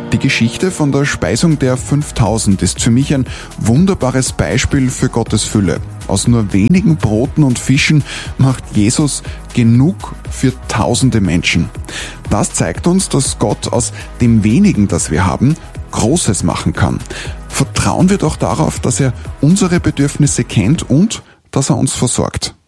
Die Geschichte von der Speisung der 5000 ist für mich ein wunderbares Beispiel für Gottes Fülle. Aus nur wenigen Broten und Fischen macht Jesus genug für tausende Menschen. Das zeigt uns, dass Gott aus dem wenigen, das wir haben, Großes machen kann. Vertrauen wir doch darauf, dass er unsere Bedürfnisse kennt und dass er uns versorgt.